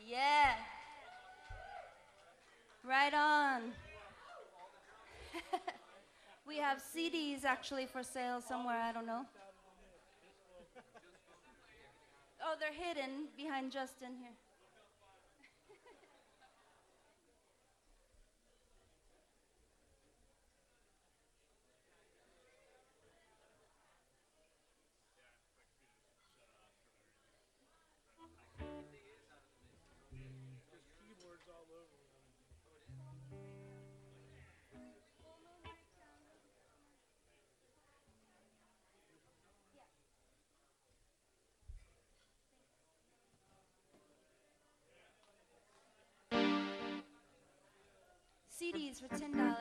Yeah, right on. We have CDs actually for sale somewhere, I don't know. Oh, they're hidden behind Justin here. CDs for $10.